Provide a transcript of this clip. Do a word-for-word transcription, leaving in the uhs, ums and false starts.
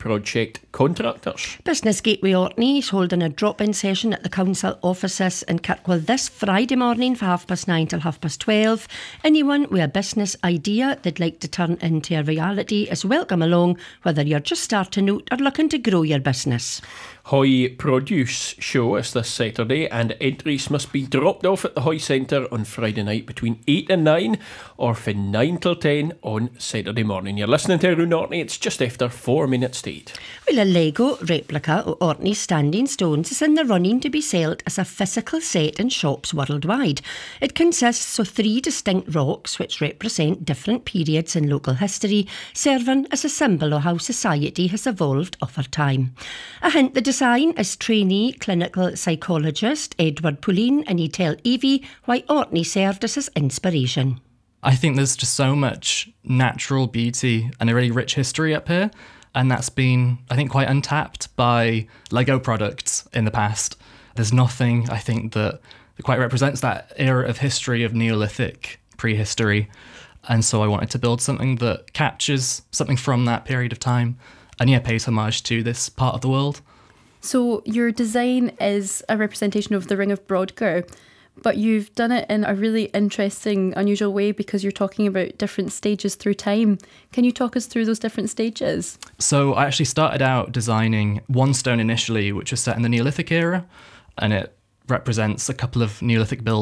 project contractors. Business Gateway Orkney is holding a drop-in session at the council offices in Kirkwall this Friday morning for half past nine till half past twelve. Anyone with a business idea they'd like to turn into a reality is welcome along, whether you're just starting out or looking to grow your business. Hoy Produce Show is this Saturday, and entries must be dropped off at the Hoy Centre on Friday night between eight and nine, or from nine till ten on Saturday morning. You're listening to Around Orkney. It's just after four minutes to eight. Well, a Lego replica of Orkney's Standing Stones is in the running to be sold as a physical set in shops worldwide. It consists of three distinct rocks which represent different periods in local history, serving as a symbol of how society has evolved over time. A hint the design is trainee clinical psychologist Edward Pulleen, and he tell Evie why Orkney served as his inspiration. I think there's just so much natural beauty and a really rich history up here, and that's been, I think, quite untapped by Lego products in the past. There's nothing, I think, that, that quite represents that era of history of Neolithic prehistory, and so I wanted to build something that captures something from that period of time and, yeah, pays homage to this part of the world. So your design is a representation of the Ring of Brodgar, but you've done it in a really interesting, unusual way because you're talking about different stages through time. Can you talk us through those different stages? So I actually started out designing one stone initially, which was set in the Neolithic era, and it represents a couple of Neolithic buildings